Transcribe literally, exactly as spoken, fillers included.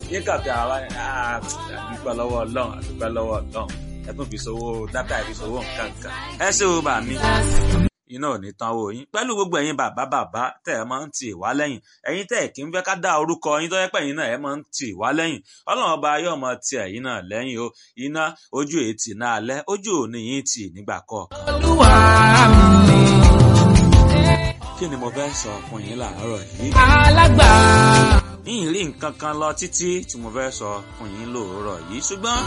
yín kàtà àwa àdúpẹ́ lọ́wọ́ ọlọ́run àdúpẹ́ lọ́wọ́ ọlọ́run ẹ tún fi sowó dátà ẹ fi sowó nǹkan kan ẹ ṣé o bà mí iná ò ní tán owó yín pẹ̀lú gbogbo ẹ̀yin bàbá bàbá tẹ̀ ẹ máa ń tì wá lẹ́yìn ẹ̀yin tẹ̀ kí n fẹ́ ká dá orúkọ yín tó yẹ pé ẹ̀yin náà ẹ máa ń tì wá lẹ́yìn ọlọ́run ọba yóò máa ti ẹ̀yin náà lẹ́yìn o iná ojú ètì náà alẹ́ ojú òní yín tì nígbà kọ̀ọ̀kan. Olúwa mi. Kí ni mo fẹ́ sọ fún yín láàárọ̀ yìí? Alágbà. Yín rí nǹkan kan lọ títí tí mo fẹ́ sọ fún yín lóòrọ̀ yìí ṣùgbọ́n